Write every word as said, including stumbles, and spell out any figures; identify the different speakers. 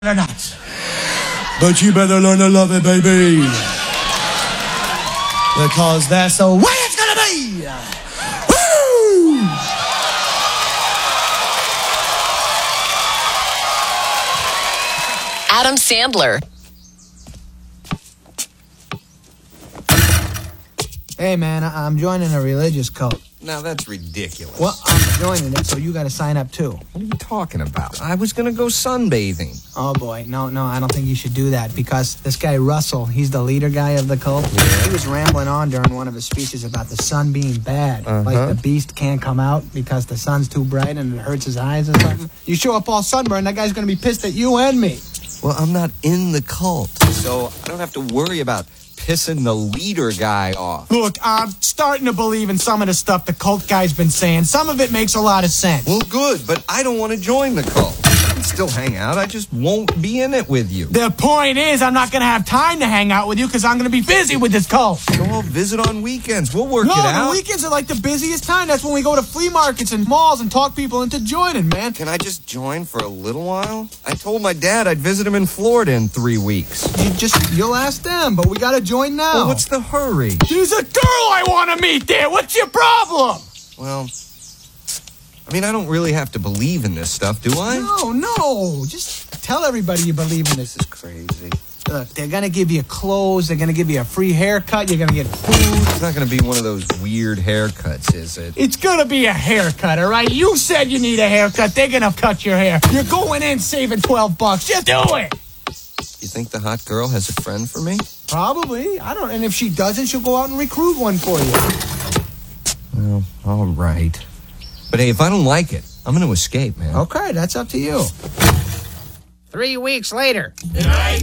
Speaker 1: or not. But you better learn to love it, baby. Because that's the way it's gonna be. Woo!
Speaker 2: Adam Sandler.
Speaker 3: Hey, man, I- I'm joining a religious cult.
Speaker 4: Now, that's ridiculous.
Speaker 3: Well, I'm joining it, so you got to sign up, too.
Speaker 4: What are you talking about? I was going to go sunbathing.
Speaker 3: Oh, boy. No, no, I don't think you should do that because this guy, Russell, he's the leader guy of the cult. Yeah. He was rambling on during one of his speeches about the sun being bad. Uh-huh. Like the beast can't come out because the sun's too bright and it hurts his eyes or something. You show up all sunburned, that guy's going to be pissed at you and me.
Speaker 4: Well, I'm not in the cult, so I don't have to worry about pissing the leader guy off.
Speaker 3: Look, I'm starting to believe in some of the stuff the cult guy's been saying. Some of it makes a lot of sense.
Speaker 4: Well, good, but I don't want to join the cult. I can still hang out. I just won't be in it with you.
Speaker 3: The point is, I'm not going to have time to hang out with you because I'm going to be busy with this cult.
Speaker 4: So I'll visit on weekends. We'll work
Speaker 3: no,
Speaker 4: it out.
Speaker 3: No, the weekends are like the busiest time. That's when we go to flea markets and malls and talk people into joining, man.
Speaker 4: Can I just join for a little while? I told my dad I'd visit him in Florida in three weeks.
Speaker 3: You just, you'll ask them, but we got to join now.
Speaker 4: Well, what's the hurry?
Speaker 3: There's a girl I want to meet there. What's your problem?
Speaker 4: Well, I mean, I don't really have to believe in this stuff, do I?
Speaker 3: No, no. Just tell everybody you believe in this.
Speaker 4: This is crazy.
Speaker 3: Look, they're going to give you clothes. They're going to give you a free haircut. You're going to get food.
Speaker 4: It's not going to be one of those weird haircuts, is it?
Speaker 3: It's going to be a haircut, all right? You said you need a haircut. They're going to cut your hair. You're going in saving twelve bucks. Just do it.
Speaker 4: You think the hot girl has a friend for me?
Speaker 3: Probably. I don't. And if she doesn't, she'll go out and recruit one for you.
Speaker 4: Well, all right. But hey, if I don't like it, I'm going to escape, man.
Speaker 3: Okay, that's up to you.
Speaker 5: Three weeks later.